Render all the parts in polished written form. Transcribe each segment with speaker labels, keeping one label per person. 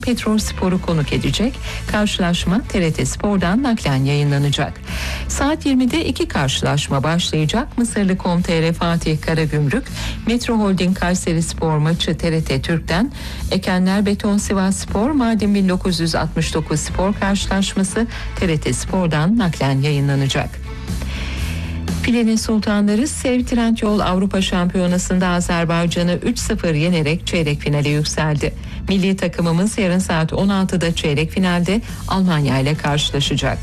Speaker 1: Petrolspor'u konuk edecek. Karşılaşma TRT Spor'dan naklen yayınlanacak. Saat 20'de iki karşılaşma başlayacak. Mısırlı.com.tr Fatih Karagümrük, Metro Holding Kayserispor maçı TRT Türk'ten, Ekenler Beton Sivasspor, Mardin 1969 Spor karşılaşması TRT Spor'dan naklen yayınlanacak. Filenin Sultanları Sev Trendyol Avrupa Şampiyonası'nda Azerbaycan'ı 3-0 yenerek çeyrek finale yükseldi. Milli takımımız yarın saat 16'da çeyrek finalde Almanya ile karşılaşacak.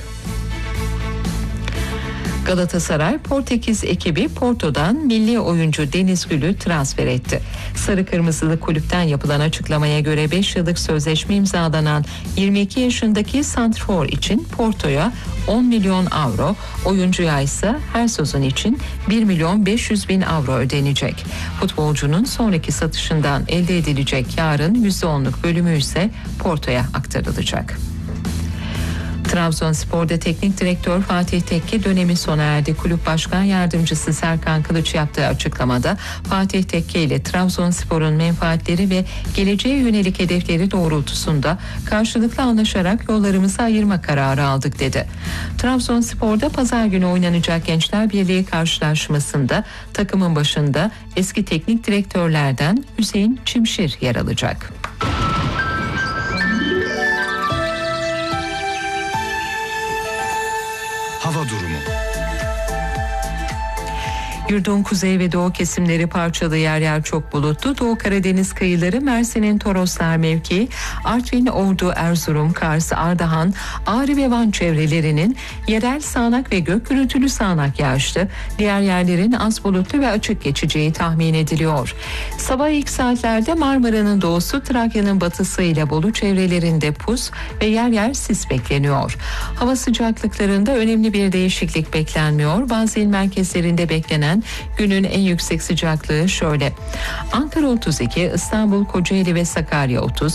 Speaker 1: Galatasaray Portekiz ekibi Porto'dan milli oyuncu Deniz Gül'ü transfer etti. Sarı Kırmızılı kulüpten yapılan açıklamaya göre 5 yıllık sözleşme imzalanan 22 yaşındaki santrfor için Porto'ya 10 milyon avro, oyuncuya ise her sezon için 1 milyon 500 bin avro ödenecek. Futbolcunun sonraki satışından elde edilecek karın %10'luk bölümü ise Porto'ya aktarılacak. Trabzonspor'da teknik direktör Fatih Tekke dönemi sona erdi. Kulüp Başkan Yardımcısı Serkan Kılıç yaptığı açıklamada Fatih Tekke ile Trabzonspor'un menfaatleri ve geleceğe yönelik hedefleri doğrultusunda karşılıklı anlaşarak yollarımızı ayırma kararı aldık dedi. Trabzonspor'da pazar günü oynanacak Gençler Birliği karşılaşmasında takımın başında eski teknik direktörlerden Hüseyin Çimşir yer alacak.
Speaker 2: Hava durumu.
Speaker 1: Yurdun kuzey ve doğu kesimleri parçalı, yer yer çok bulutlu. Doğu Karadeniz kıyıları, Mersin'in Toroslar mevkii, Artvin, Ordu, Erzurum, Kars, Ardahan, Ağrı ve Van çevrelerinin yerel sağanak ve gök gürültülü sağanak yağışlı, diğer yerlerin az bulutlu ve açık geçeceği tahmin ediliyor. Sabah ilk saatlerde Marmara'nın doğusu, Trakya'nın batısı ile Bolu çevrelerinde pus ve yer yer sis bekleniyor. Hava sıcaklıklarında önemli bir değişiklik beklenmiyor. Bazı il merkezlerinde beklenen günün en yüksek sıcaklığı şöyle: Ankara 32, İstanbul, Kocaeli ve Sakarya 30,